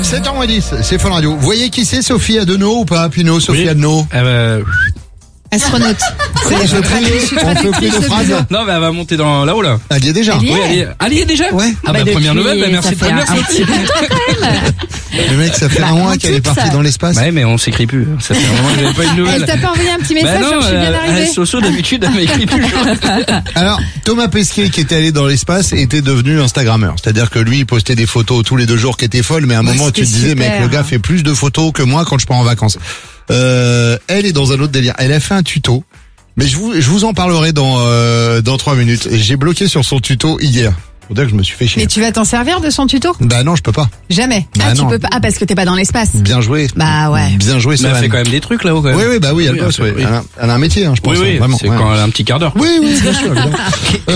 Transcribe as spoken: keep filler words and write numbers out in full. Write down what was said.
sept heures moins dix, c'est Fun Radio. Vous voyez qui c'est, Sophie Adenau ou pas? Pino, Sophie Oui. Adenau. Euh, Astronaute. On fait plus, on fait plus de phrases. non, mais elle va monter dans là-haut là. Elle y est déjà. Elle y est. Oui, elle y est. Elle y est déjà. Ouais. Ah bah, Bah, première depuis, nouvelle, bah, merci ça de fait prévenir, un Sophie. petit bout de temps, quand même. Le mec, ça fait Bah, un mois on qu'elle est coupe partie ça. dans l'espace. Ouais, mais on s'écrit plus. Ça fait un moment que j'avais pas eu de Elle nouvelles. t'a pas envoyé un petit Bah message non, sur je suis bien euh, arrivée. Soso d'habitude elle m'écrit toujours. Alors, Thomas Pesquet, qui était allé dans l'espace, était devenu Instagrammeur. C'est-à-dire que lui, il postait des photos tous les deux jours qui étaient folles, mais à un Ouais, moment, tu te c'était disais, super. mec, le gars fait plus de photos que moi quand je pars en vacances. Euh, elle est dans un autre délire. Elle a fait un tuto. Mais je vous, je vous en parlerai dans, euh, dans trois minutes. J'ai bloqué sur son tuto hier. Faut dire que je me suis fait chier. Mais tu vas t'en servir de son tuto? Bah non, je peux pas. Jamais. Bah ah, tu non. peux pas. Ah, parce que t'es pas dans l'espace. Bien joué. Bah ouais. Bien joué, Mais elle Sophie. fait quand même des trucs là-haut quand même. Oui, oui, bah oui, elle Oui, bosse, elle oui. fait- Elle a, elle a un métier, hein, je pense. Oui, oui, hein, vraiment. c'est Ouais. quand elle a un petit quart d'heure. Oui, oui, bien sûr, évidemment.